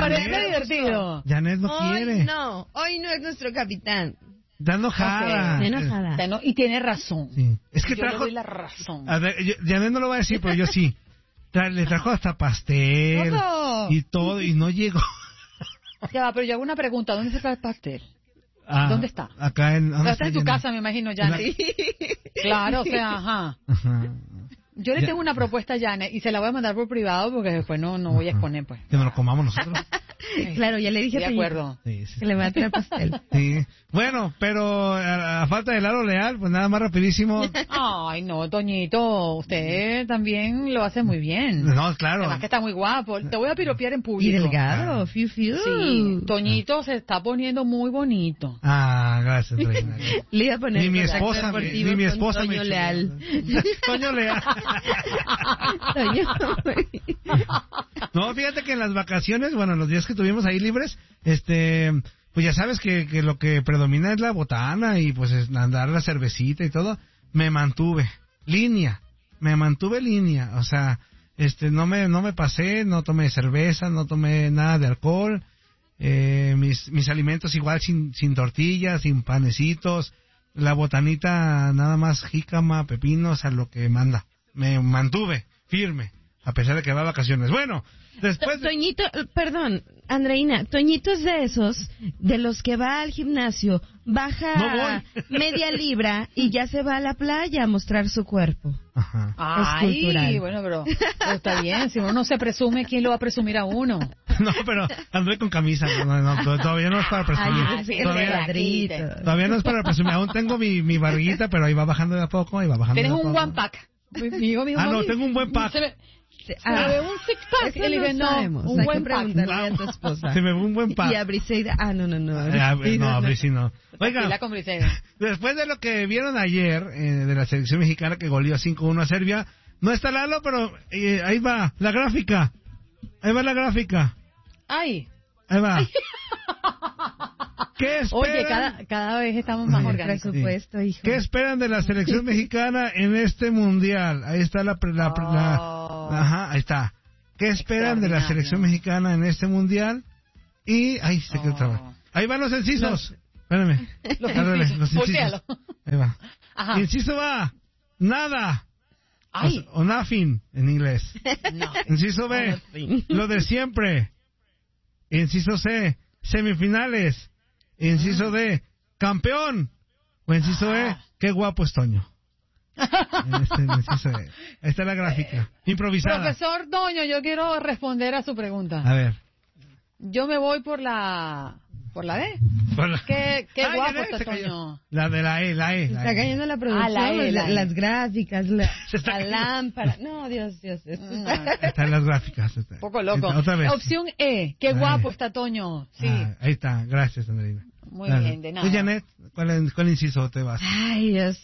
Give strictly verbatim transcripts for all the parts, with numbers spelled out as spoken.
parece divertido. Janet no hoy quiere. no, hoy no es nuestro capitán. Está enojada. Okay. Enojada. Está eno- y tiene razón. Sí. Es que yo trajo... le doy la razón. A ver, yo- Janet no lo va a decir, pero yo sí. Tra- le trajo hasta pastel Todo. y todo, y no llegó. Ya va, pero yo hago una pregunta. ¿Dónde se está el pastel? Ah, ¿Dónde está? Acá en... ¿dónde Está en tu Janet? casa, me imagino, Janet. Claro, o sea, ajá. Ajá. Yo le Ya. tengo una propuesta a Janet y se la voy a mandar por privado porque después no, no voy a exponer, pues. Que nos lo comamos nosotros. Claro, ya le dije De a Toñito acuerdo. Sí, sí. que le va a traer pastel. Sí. Bueno, pero a, a falta de Lalo Leal, pues nada más rapidísimo. Ay, no, Toñito, usted también lo hace muy bien. No, claro. Además que está muy guapo. Te voy a piropear en Y público. delgado, fiu fiu. Sí, Toñito se está poniendo muy bonito. Ah, gracias, Reina. Le iba a poner Ni mi contacto esposa, me- deportivo ni mi con esposa me Toño echó- Leal. Toño Leal. Toño. No, fíjate que en las vacaciones, bueno, los días que tuvimos ahí libres, este, pues ya sabes que, que lo que predomina es la botana y pues es andar la cervecita y todo. Me mantuve línea, me mantuve línea, o sea, este, no me, no me pasé, no tomé cerveza, no tomé nada de alcohol, eh, mis, mis alimentos igual sin, sin tortillas, sin panecitos, la botanita nada más jícama, pepinos, a lo que manda. Me mantuve firme, a pesar de que va a vacaciones. Bueno, después... de- Toñito, perdón, Andreina, Toñito es de esos, de los que va al gimnasio, baja No voy. media libra y ya se va a la playa a mostrar su cuerpo. Ajá. Ay, cultural. bueno, pero, pero está bien. Si uno no se presume, ¿quién lo va a presumir a uno? No, pero anduve con camisa, no, no, to- todavía no es para presumir. Ay, sí, todavía, cuadrito. todavía no es para presumir, aún tengo mi, mi barriguita, pero ahí va bajando de a poco, ahí va bajando Tienes de a un poco. one pack. Mi hijo dijo, Ah, no, "Mami, tengo un buen pack". Se ve, se Ah, ve un six pack. eso Y le dije, no no, sabemos, un hay buen que pack. preguntarle a tu esposa. Se me ve un buen pack. Y a Briseida, ah, no, no, no. Ah, no, a Brice no. Tranquila Oiga, con Briseida. después de lo que vieron ayer eh, de la selección mexicana que goleó cinco uno a Serbia, no está Lalo, pero eh, ahí va la gráfica. Ahí va la gráfica. Ay, Ahí va. ¿Qué esperan? oye, cada, cada vez estamos más Sí. orgánicos. Presupuesto, hijo. ¿Qué esperan de la selección mexicana en este mundial? Ahí está la, pre- la, pre- la- Oh. ajá, ahí está. ¿Qué esperan de la Extraordinario. selección mexicana en este mundial? Y ahí se quedó Oh. otra vez. Ahí van los incisos. Espérame. Los Al revés, incisos. los incisos. Voltéalo. Ahí va. Ajá. Inciso A, nada. Ay, O, o nothing en inglés. no. Inciso B, lo de siempre. Inciso C, semifinales. Inciso D, campeón. O inciso E, qué guapo es Toño. Este, inciso E. Ahí está la gráfica. Improvisada. Profesor Toño, yo quiero responder a su pregunta. A ver. Yo me voy por la por la D. Por la- Qué, qué Ay, guapo ya ves, está se cayó. Toño. La de la E, la E. la Está E. cayendo la producción, Ah, la E, la la- E. las gráficas, la, Se está la cayendo. lámpara. No, Dios, Dios. esto No. está- Ahí están las gráficas. Está. Un poco loco. Otra vez. Opción E, qué Ay. guapo está Toño. Sí. Ah, ahí está. Gracias, Andreina. Muy Dale. bien, de nada. ¿Tú, Janet? ¿Cuál, ¿Cuál inciso te vas? Ay, Dios.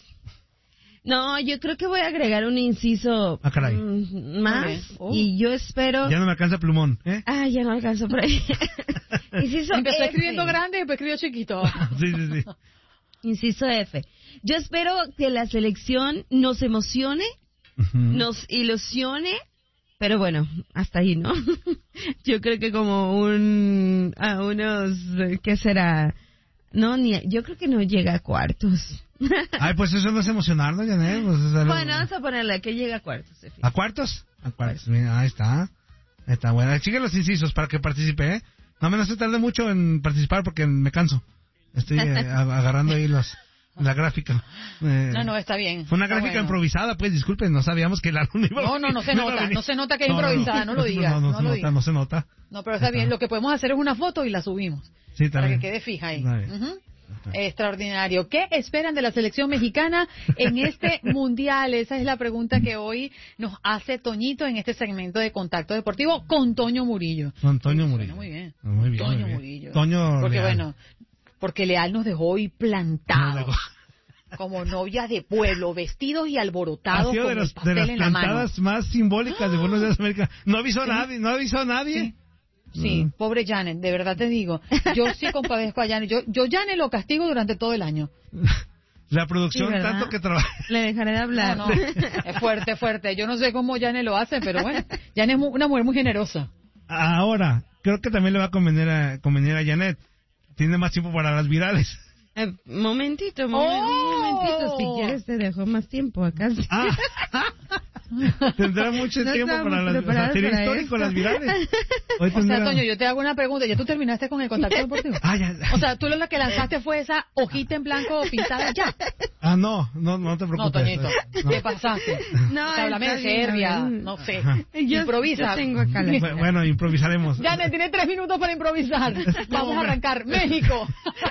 No, yo creo que voy a agregar un inciso Ah, caray. mm, más. Muy bien. Oh. Y yo espero... Ya no me alcanza plumón, ¿eh? Ah, ya no alcanzo por ahí. Inciso Empezó F. escribiendo grande y después escribió chiquito. Sí, sí, sí. Inciso F. Yo espero que la selección nos emocione, Ujú. nos ilusione, pero bueno, hasta ahí, ¿no? Yo creo que como un... a unos... ¿qué será? No, ni... yo creo que no llega a cuartos. Ay, pues eso no es emocionar, ¿no, Janet? Pues, es algo- Bueno, vamos a ponerle que llega a cuartos, Efi. ¿A cuartos? A cuartos, mira, ahí está. Ahí está, bueno. Sigue los incisos para que participe, ¿eh? No me no se tarde mucho en participar porque me canso. Estoy eh, a- agarrando ahí los la gráfica. Eh, No, no, está bien. Fue una está gráfica bueno. improvisada, pues disculpen, no sabíamos que la iba a No, no, no se iba a nota, venir. no se nota que es improvisada, no lo digas, No, no, no se lo nota, digas. no se nota. No, pero está Ahí bien. está. Lo que podemos hacer es una foto y la subimos. Sí, Para también. que quede fija ahí. Está bien. Ujú. Extraordinario. ¿Qué esperan de la selección mexicana en este mundial? Esa es la pregunta que hoy nos hace Toñito en este segmento de Contacto Deportivo con Toño Murillo. Antonio Suena Murillo. Muy bien. Muy bien, Toño muy bien. Murillo. Toño Porque Leal. bueno, porque Leal nos dejó hoy plantados. Como novias de pueblo, vestidos y Ha alborotados sido con de, el los, de pastel las en la mano. plantadas más simbólicas de Buenos Días América. No avisó a nadie, no avisó a nadie. Sí, Mm. pobre Janet, de verdad te digo. Yo sí compadezco a Janet. Yo, yo Janet lo castigo durante todo el año. La producción, Sí, ¿verdad? tanto que trabaja. Le dejaré de hablar. No, no, es fuerte, fuerte. Yo no sé cómo Janet lo hace, pero bueno, Janet es mu- una mujer muy generosa. Ahora, creo que también le va a convenir a, convenir a Janet. Tiene más tiempo para las virales. Eh, momentito, momentito, Oh. momentito. Si quieres te dejo más tiempo acá. Ah. Tendrá mucho No tiempo estábamos para las, o sea, preparados sería para histórico esto. las virales. Hoy O sea, tendrá- Toño, yo te hago una pregunta. ¿Ya tú terminaste con el contacto deportivo? Ah, ya. O sea, tú lo que lanzaste fue esa hojita en blanco pintada ya. Ah, no, no, no te No, preocupes. Toñito, No. ¿qué pasaste? No, O sea, háblame está de bien, Serbia, a ver. no sé. Yo- Improvisa. yo tengo acá la- Bu- Bueno, improvisaremos. Janet, tiene tres minutos para improvisar. Vamos a arrancar. México.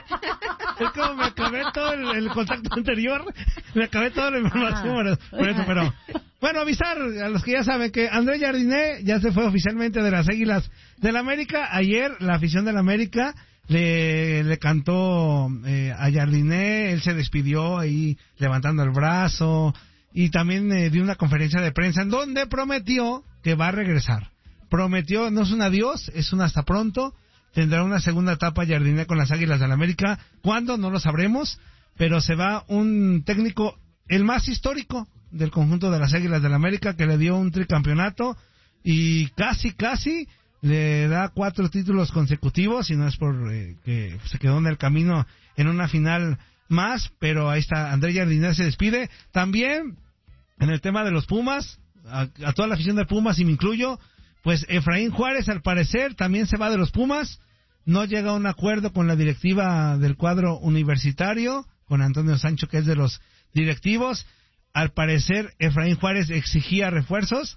Es como me acabé todo el, el contacto anterior, me acabé toda la información Ah. por eso, pero bueno, avisar a los que ya saben que André Jardiné ya se fue oficialmente de las Águilas del América. Ayer la afición del América le, le cantó eh, a Jardiné, él se despidió ahí levantando el brazo y también eh, dio una conferencia de prensa en donde prometió que va a regresar. Prometió, no es un adiós, es un hasta pronto. Tendrá una segunda etapa Jardiné con las Águilas del América. ¿Cuándo? No lo sabremos, pero se va un técnico, el más histórico del conjunto de las Águilas del América, que le dio un tricampeonato y casi, casi le da cuatro títulos consecutivos, y no es por eh, que se quedó en el camino en una final más, pero ahí está, André Jardiné se despide. También en el tema de los Pumas, a, a toda la afición de Pumas, y me incluyo, pues Efraín Juárez al parecer también se va de los Pumas, no llega a un acuerdo con la directiva del cuadro universitario, con Antonio Sancho, que es de los directivos. Al parecer Efraín Juárez exigía refuerzos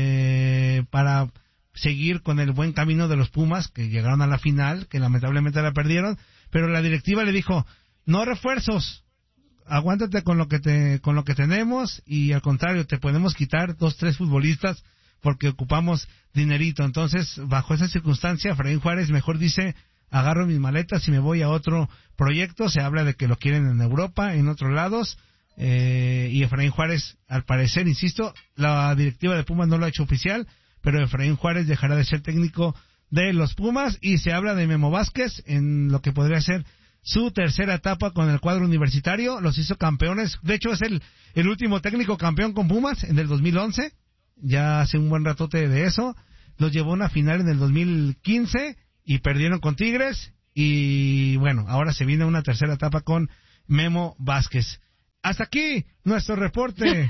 eh, para seguir con el buen camino de los Pumas, que llegaron a la final, que lamentablemente la perdieron, pero la directiva le dijo, no refuerzos, aguántate con lo que te, con lo que tenemos, y al contrario, te podemos quitar dos, tres futbolistas porque ocupamos dinerito. Entonces, bajo esa circunstancia, Efraín Juárez mejor dice, agarro mis maletas y me voy a otro proyecto. Se habla de que lo quieren en Europa, en otros lados, eh, y Efraín Juárez, al parecer, insisto, la directiva de Pumas no lo ha hecho oficial, pero Efraín Juárez dejará de ser técnico de los Pumas, y se habla de Memo Vázquez en lo que podría ser su tercera etapa con el cuadro universitario. Los hizo campeones, de hecho es el, el último técnico campeón con Pumas en el dos mil once, ya hace un buen ratote de eso. Los llevó a una final en el dos mil quince y perdieron con Tigres, y bueno, ahora se viene una tercera etapa con Memo Vázquez. Hasta aquí nuestro reporte.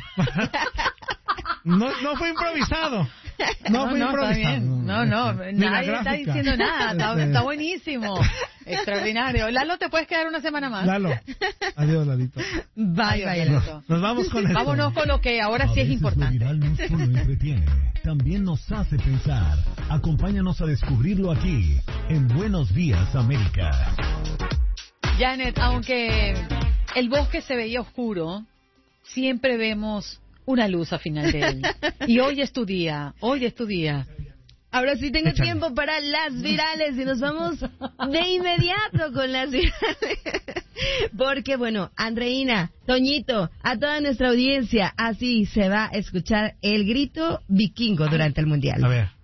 No, no fue improvisado. No, No, fue no, improvisado. está bien. No, no, Ni la nadie está gráfica. diciendo nada. Está, Este, está buenísimo. Extraordinario. Lalo, ¿te puedes quedar una semana más? Lalo. Adiós, Lalito. Bye, Adiós, bye. Lalito. Nos vamos con esto. Vámonos con lo que ahora A sí es veces importante. Lo viral no solo entretiene, también nos hace pensar. Acompáñanos a descubrirlo aquí, en Buenos Días, América. Janet, aunque el bosque se veía oscuro, siempre vemos una luz al final de él. Y hoy es tu día, hoy es tu día. Ahora sí tengo Échale. tiempo para las virales y nos vamos de inmediato con las virales. Porque, bueno, Andreina, Toñito, a toda nuestra audiencia, así se va a escuchar el grito vikingo durante el Mundial. A ver.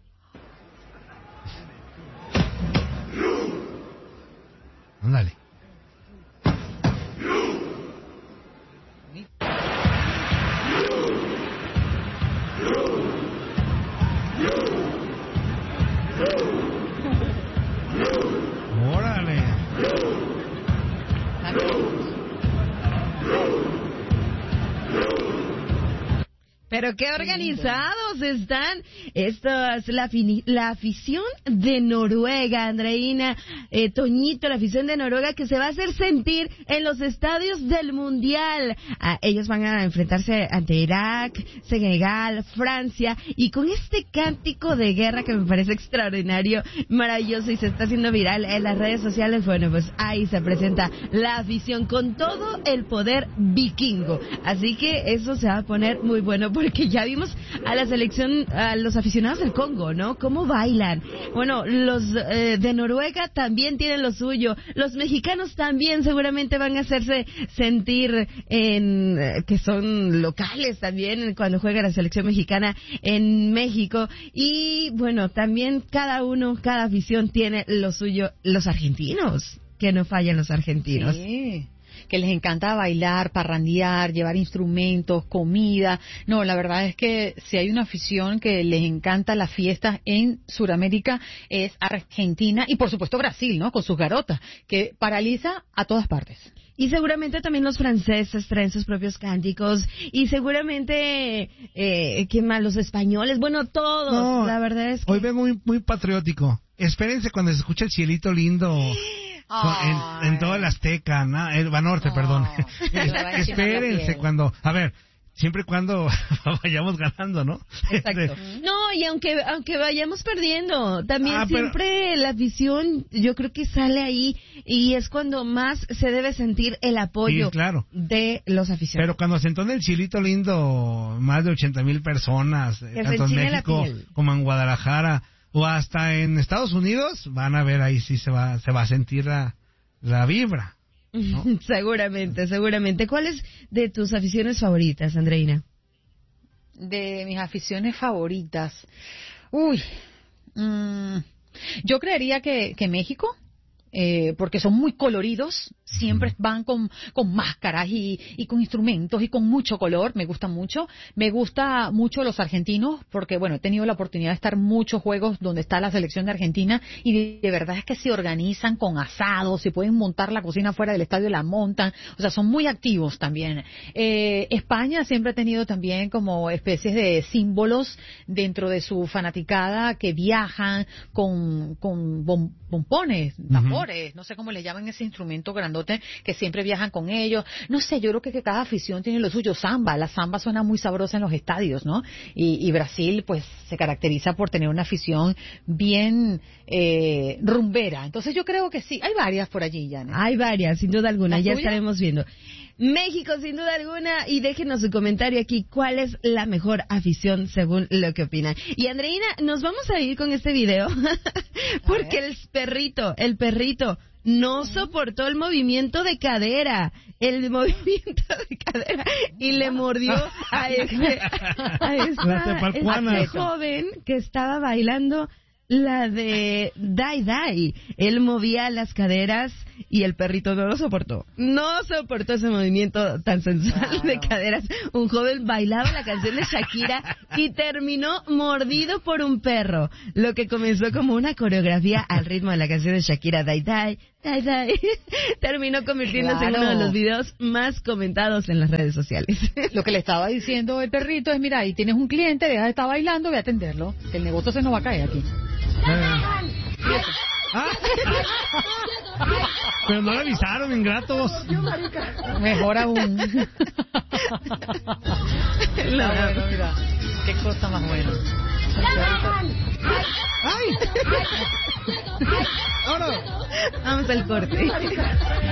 Ándale. Órale. Pero qué organizados están. Esto es la, fini- la afición de Noruega, Andreina, eh, Toñito, la afición de Noruega que se va a hacer sentir en los estadios del Mundial. Ah, ellos van a enfrentarse ante Irak, Senegal, Francia, y con este cántico de guerra que me parece extraordinario, maravilloso, y se está haciendo viral en las redes sociales. Bueno, pues ahí se presenta la afición con todo el poder vikingo. Así que eso se va a poner muy bueno, porque ya vimos a la selección, a los aficionados del Congo, ¿no? Cómo bailan. Bueno, los eh, de Noruega también tienen lo suyo. Los mexicanos también seguramente van a hacerse sentir en eh, que son locales también cuando juega la selección mexicana en México. Y bueno, también cada uno, cada afición tiene lo suyo. Los argentinos, que no fallan los argentinos. Sí. que les encanta bailar, parrandear, llevar instrumentos, comida. No, la verdad es que si hay una afición que les encanta las fiestas en Sudamérica es Argentina y por supuesto Brasil, ¿no? Con sus garotas, que paraliza a todas partes. Y seguramente también los franceses traen sus propios cánticos. Y seguramente, eh, ¿qué más? Los españoles. Bueno, todos. No, la verdad es que... Hoy vengo muy, muy patriótico. Espérense cuando se escuche el cielito lindo en, en todo el Azteca, ¿no? El Banorte, oh, perdón. Es, espérense cuando... A ver... Siempre y cuando vayamos ganando, ¿no? Exacto. No, y aunque aunque vayamos perdiendo, también ah, siempre pero... la afición, yo creo que sale ahí y es cuando más se debe sentir el apoyo sí, claro. de los aficionados. Pero cuando se entona el chilito lindo, más de ochenta mil personas, que tanto en México como en Guadalajara o hasta en Estados Unidos, van a ver ahí sí se va se va a sentir la, la vibra. ¿No? Seguramente, seguramente. ¿Cuáles de tus aficiones favoritas, Andreina? De mis aficiones favoritas. Uy, mmm, yo creería que, que México, eh, porque son muy coloridos, siempre van con, con máscaras y, y con instrumentos y con mucho color, me gusta mucho. Me gusta mucho los argentinos, porque bueno, he tenido la oportunidad de estar en muchos juegos donde está la selección de Argentina y de, de verdad es que se organizan con asados, se pueden montar la cocina fuera del estadio, la montan, o sea, son muy activos también. Eh, España siempre ha tenido también como especies de símbolos dentro de su fanaticada que viajan con, con bom, bombones, tambores, uh-huh. no sé cómo le llaman ese instrumento grandote que siempre viajan con ellos. No sé, yo creo que, que cada afición tiene lo suyo. Samba, la samba suena muy sabrosa en los estadios, ¿no? Y, y Brasil, pues, se caracteriza por tener una afición bien eh, rumbera. Entonces yo creo que sí. Hay varias por allí, Janet. Hay varias, sin duda alguna. Ya estaremos viendo. México, sin duda alguna, y déjenos su comentario aquí, ¿cuál es la mejor afición según lo que opinan? Y Andreina, nos vamos a ir con este video, porque el perrito, el perrito, no soportó el movimiento de cadera, el movimiento de cadera, y le mordió a este, a esta, este joven que estaba bailando la de Dai Dai. Él movía las caderas y el perrito no lo soportó. No soportó ese movimiento tan sensual claro. de caderas. Un joven bailaba la canción de Shakira y terminó mordido por un perro. Lo que comenzó como una coreografía al ritmo de la canción de Shakira, Dai Dai, Dai Dai, terminó convirtiéndose claro. en uno de los videos más comentados en las redes sociales. Lo que le estaba diciendo el perrito es, mira, ahí tienes un cliente, deja de estar bailando, ve a atenderlo, que el negocio se nos va a caer aquí. ¿Ah? Pero no le avisaron, ingratos. Mejor aún. No, bueno, mira, qué cosa más buena. ¡Ay! Vamos al corte.